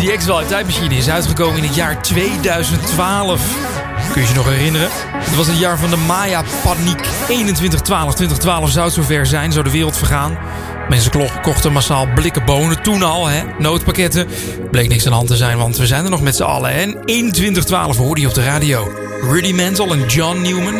The X-Files tijdmachine is uitgekomen in het jaar 2012. Kun je je nog herinneren? Het was het jaar van de Maya-paniek. 2012 zou het zover zijn, zou de wereld vergaan. Mensen kochten massaal blikken bonen, toen al, hè? Noodpakketten. Bleek niks aan de hand te zijn, want we zijn er nog met z'n allen. En in 2012 hoorde je op de radio Rudy Mantle en John Newman